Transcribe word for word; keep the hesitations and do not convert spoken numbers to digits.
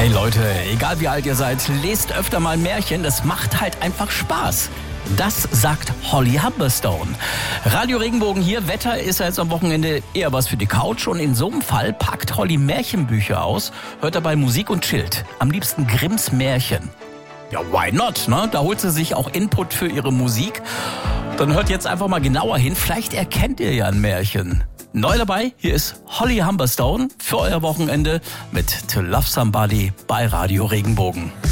Hey Leute, egal wie alt ihr seid, lest öfter mal Märchen, das macht halt einfach Spaß. Das sagt Holly Humberstone. Radio Regenbogen hier, Wetter ist jetzt am Wochenende eher was für die Couch und in so einem Fall packt Holly Märchenbücher aus, hört dabei Musik und chillt. Am liebsten Grimms Märchen. Ja, why not, ne? Da holt sie sich auch Input für ihre Musik. Dann hört jetzt einfach mal genauer hin, vielleicht erkennt ihr ja ein Märchen. Neu dabei, hier ist Holly Humberstone für euer Wochenende mit To Love Somebody bei Radio Regenbogen.